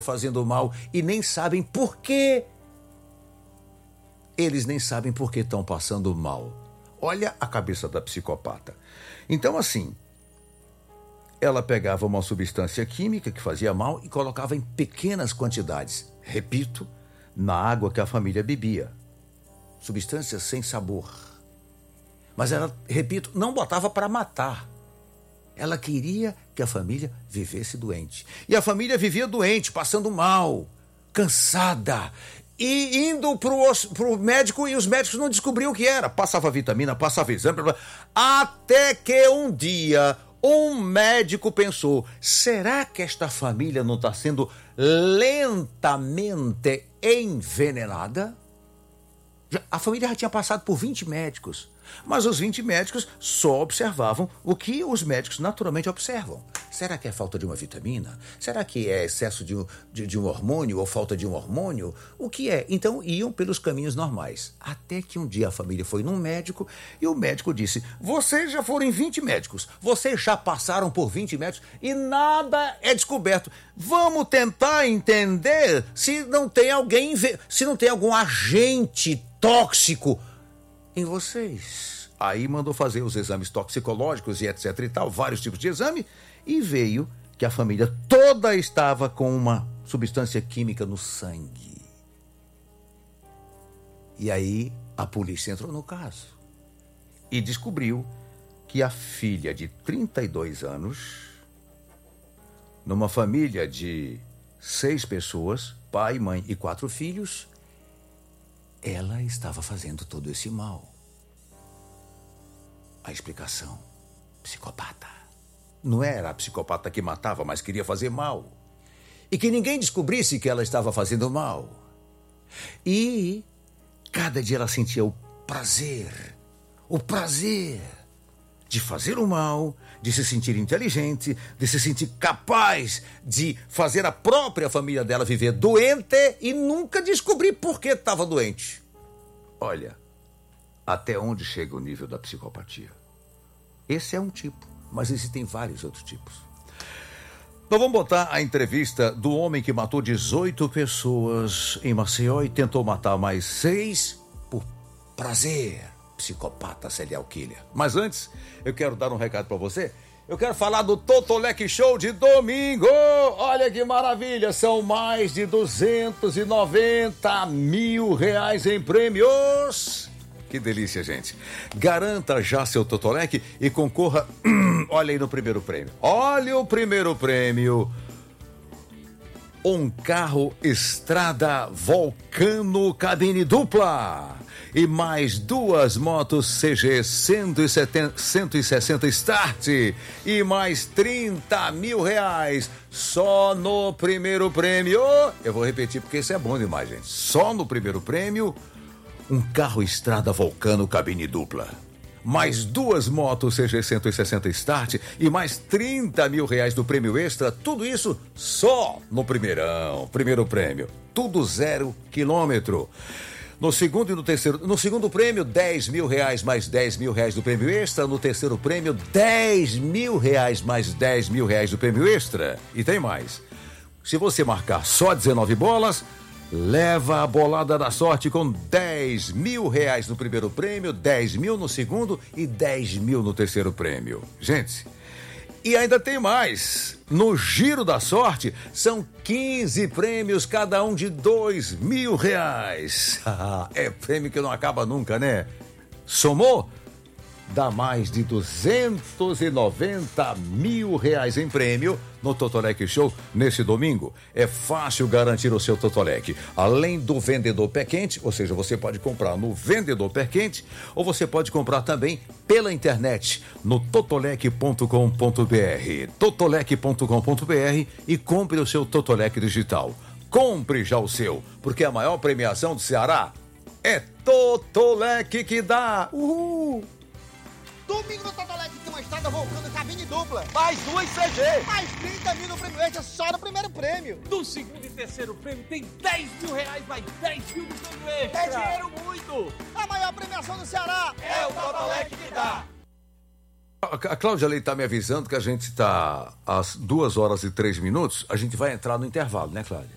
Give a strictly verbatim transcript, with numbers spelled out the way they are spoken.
fazendo mal e nem sabem por quê. Eles nem sabem por que estão passando mal. Olha a cabeça da psicopata. Então, assim, ela pegava uma substância química que fazia mal e colocava em pequenas quantidades. Repito, na água que a família bebia. Substâncias sem sabor. Mas ela, repito, não botava para matar. Ela queria que a família vivesse doente. E a família vivia doente, passando mal, cansada, e indo para o médico, e os médicos não descobriam o que era. Passava vitamina, passava exame, blá, blá. Até que um dia um médico pensou: será que esta família não está sendo lentamente envenenada? A família já tinha passado por vinte médicos, mas os vinte médicos só observavam o que os médicos naturalmente observam. Será que é falta de uma vitamina? Será que é excesso de um, de, de um hormônio ou falta de um hormônio? O que é? Então iam pelos caminhos normais. Até que um dia a família foi num médico e o médico disse: vocês já foram em vinte médicos, vocês já passaram por vinte médicos e nada é descoberto. Vamos tentar entender se não tem alguém, se não tem algum agente tóxico em vocês. Aí mandou fazer os exames toxicológicos e etc e tal, vários tipos de exame, e veio que a família toda estava com uma substância química no sangue. E aí a polícia entrou no caso e descobriu que a filha de trinta e dois anos, numa família de seis pessoas, pai, mãe e quatro filhos, ela estava fazendo todo esse mal. A explicação: psicopata. Não era a psicopata que matava, mas queria fazer mal. E que ninguém descobrisse que ela estava fazendo mal. E cada dia ela sentia o prazer, o prazer de fazer o mal, de se sentir inteligente, de se sentir capaz de fazer a própria família dela viver doente e nunca descobrir por que estava doente. Olha, até onde chega o nível da psicopatia. Esse é um tipo, mas existem vários outros tipos. Nós vamos botar a entrevista do homem que matou dezoito pessoas em Maceió e tentou matar mais seis por prazer. Psicopata, serial killer. Mas antes, eu quero dar um recado para você. Eu quero falar do Totolec Show de domingo. Olha que maravilha, são mais de duzentos e noventa mil reais em prêmios. Que delícia, gente. Garanta já seu Totolec e concorra. Olha aí no primeiro prêmio. Olha o primeiro prêmio. Um carro Estrada Volcano cabine dupla. E mais duas motos C G cento e sessenta Start. E mais trinta mil reais. Só no primeiro prêmio. Eu vou repetir porque isso é bom demais, gente. Só no primeiro prêmio, um carro Estrada Volcano cabine dupla. Mais duas motos C G cento e sessenta Start e mais trinta mil reais do prêmio extra. Tudo isso só no primeirão. Primeiro prêmio. Tudo zero quilômetro. No segundo e no terceiro, no segundo prêmio, dez mil reais mais dez mil reais do prêmio extra. No terceiro prêmio, dez mil reais mais dez mil reais do prêmio extra. E tem mais. Se você marcar só dezenove bolas, leva a bolada da sorte com dez mil reais no primeiro prêmio, dez mil no segundo e dez mil no terceiro prêmio. Gente, e ainda tem mais. No Giro da Sorte, são quinze prêmios, cada um de dois mil reais. É prêmio que não acaba nunca, né? Somou? Dá mais de duzentos e noventa mil reais em prêmio no Totolec Show nesse domingo. É fácil garantir o seu Totolec. Além do vendedor pé quente, ou seja, você pode comprar no vendedor pé quente, ou você pode comprar também pela internet no totolec ponto com ponto br. totolec ponto com ponto br e compre o seu Totolec digital. Compre já o seu, porque a maior premiação do Ceará é Totolec que dá. Uhul! Domingo no Totolec tem uma Estrada Volcano cabine dupla. Mais duas C G. Mais trinta mil no prêmio extra, só no primeiro prêmio. Do segundo e terceiro prêmio tem dez mil reais, mais dez mil no prêmio extra. É dinheiro muito. A maior premiação do Ceará é o Totolec que dá. A Cláudia Leite está me avisando que a gente está às duas horas e três minutos. A gente vai entrar no intervalo, né, Cláudia?